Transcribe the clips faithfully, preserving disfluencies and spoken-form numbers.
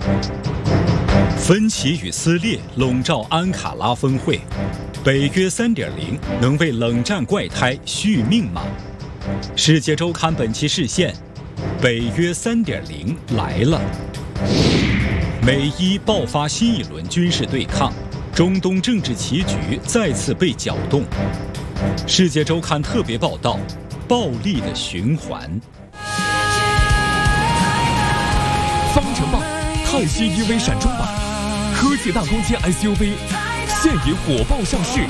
分歧与撕裂笼罩安卡拉峰会，北约 三点零 能为冷战怪胎续命吗？世界周刊本期视线，北约 三点零 来了。美伊爆发新一轮军事对抗，中东政治棋局再次被搅动。世界周刊特别报道：暴力的循环。 方程豹、泰系 E V 闪中版，科技大空间 S U V， 现已火爆上市。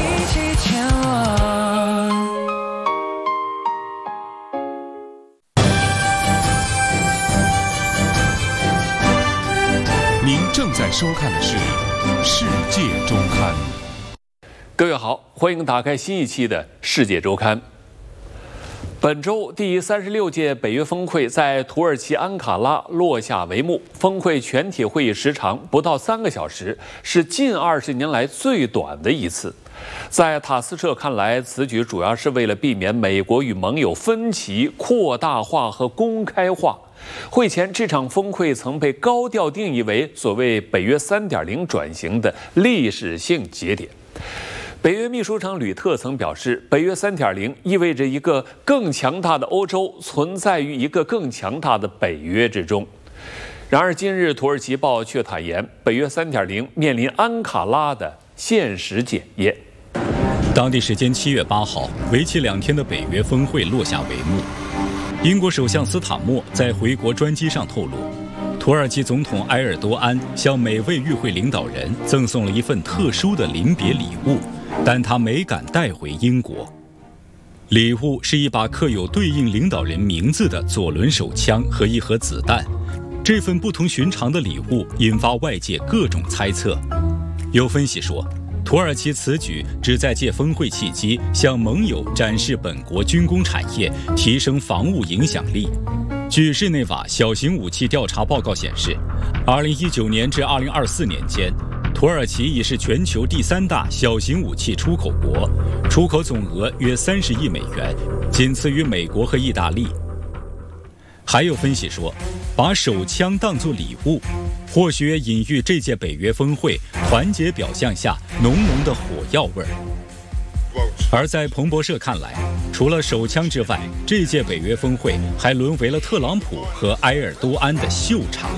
您正在收看的是《世界周刊》。 各位好，欢迎打开新一期的《世界周刊》。本周第三十六届北约峰会在土耳其安卡拉落下帷幕。峰会全体会议时长不到三个小时，是近二十年来最短的一次。在塔斯社看来，此举主要是为了避免美国与盟友分歧扩大化和公开化。会前，这场峰会曾被高调定义为所谓北约 三点零 转型的历史性节点。北约秘书长吕特曾表示，北约 三点零 意味着一个更强大的欧洲存在于一个更强大的北约之中。然而，今日《土耳其报》却坦言，北约 三点零 面临安卡拉的现实检验。 当地时间七月八号，为期两天的北约峰会落下帷幕。英国首相斯坦默在回国专机上透露，土耳其总统埃尔多安向每位与会领导人赠送了一份特殊的临别礼物，但他没敢带回英国。礼物是一把刻有对应领导人名字的左轮手枪和一盒子弹。这份不同寻常的礼物引发外界各种猜测。有分析说，土耳其此举旨在借峰会契机向盟友展示本国军工产业，提升防务影响力。据日内瓦小型武器调查报告显示，二零一九年至二零二四年间，土耳其已是全球第三大小型武器出口国，出口总额约三十亿美元，仅次于美国和意大利。还有分析说，把手枪当作礼物，或许也隐喻这届北约峰会团结表象下浓浓的火药味儿。而在彭博社看来，除了手枪之外，这届北约峰会还沦为了特朗普和埃尔多安的秀场。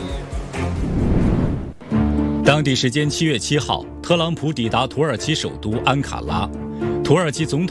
当地时间七月七号，特朗普抵达土耳其首都安卡拉，土耳其总统